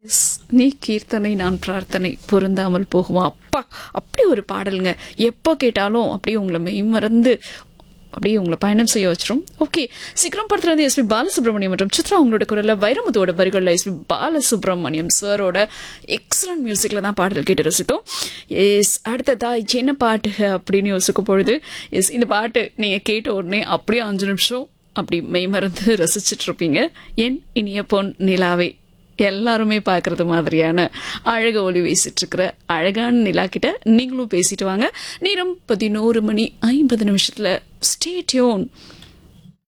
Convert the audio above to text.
S, நீ கீர்த்தனை நான் பிரார்த்தனை பொருந்தாமல் போகுமா அப்பா. அப்படி ஒரு பாடலுங்க. எப்போ கேட்டாலும் அப்படியே உங்களை மெய்மறந்து அப்படியே உங்களை பயணம் செய்ய வச்சிரும். ஓகே, சீக்கிரம் படத்துல இருந்து எஸ்பி பாலசுப்ரமணியம் மற்றும் சித்ரா அவங்களோட குரல்ல வைரமுத்தோட வரிகள்ல எஸ்பி பாலசுப்ரமணியம் சாரோட எக்ஸலன்ட் மியூசிக்ல தான் பாடல் கேட்டு ரசித்தோம். எஸ், அடுத்ததா என்ன பாட்டு அப்படின்னு யோசிக்கும் பொழுது எஸ், இந்த பாட்டு நீங்க கேட்ட உடனே அப்படியே 5 நிமிஷம் அப்படி மெய்மறந்து ரசிச்சிட்டு இருப்பீங்க. என் இனிய பொன் நிலாவே, எல்லாருமே பாக்குறது மாதிரியான அழக ஒளி வீசிட்டு இருக்கிற அழகான நிலா கிட்ட நீங்களும் பேசிட்டு வாங்க. நேரம் 11:50. Stay tune.